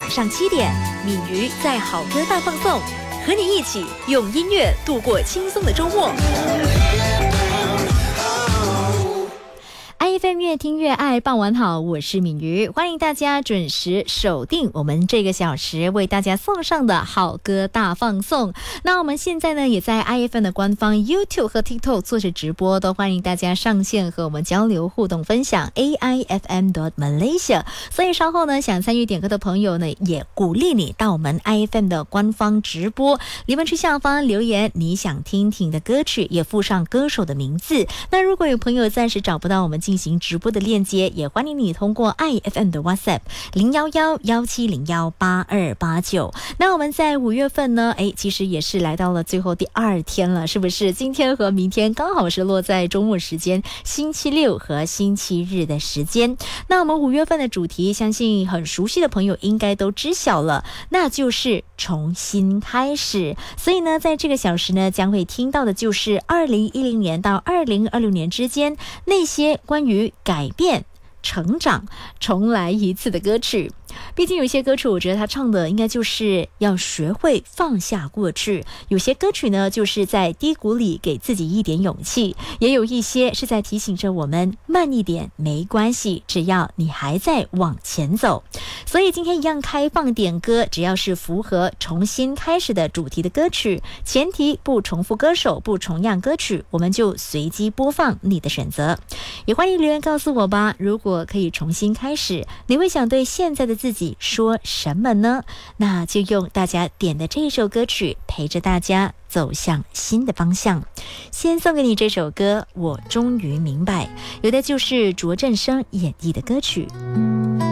上7点，敏瑜在好歌大放送，和你一起用音乐度过轻松的周末。IFM 越听越爱，傍晚好，我是敏瑜，欢迎大家准时守定我们这个小时为大家送上的好歌大放送。那我们现在呢也在 IFM 的官方 YouTube 和 TikTok 做着直播，都欢迎大家上线和我们交流互动分享 AIFM.Malaysia。 所以稍后呢想参与点歌的朋友呢，也鼓励你到我们 IFM 的官方直播留言区下方留言你想听的歌曲，也附上歌手的名字。那如果有朋友暂时找不到我们进行直播的链接，也欢迎你通过 IFM 的 WhatsApp 011-1701-8289。那我们在5月份呢，其实也是来到了最后第2天了，是不是？今天和明天刚好是落在周末时间，星期六和星期日的时间。那我们5月份的主题，相信很熟悉的朋友应该都知晓了，那就是重新开始。所以呢，在这个小时呢，将会听到的就是2010年到2026年之间那些关于改变、成长、重来一次的歌曲。毕竟有些歌曲我觉得他唱的应该就是要学会放下过去，有些歌曲呢就是在低谷里给自己一点勇气，也有一些是在提醒着我们慢一点没关系，只要你还在往前走。所以今天一样开放点歌，只要是符合重新开始的主题的歌曲，前提不重复歌手，不重样歌曲，我们就随机播放你的选择。也欢迎留言告诉我吧，如果可以重新开始，你会想对现在的自己说什么呢？那就用大家点的这首歌曲陪着大家走向新的方向。先送给你这首歌，我终于明白，有的就是卓振生演绎的歌曲。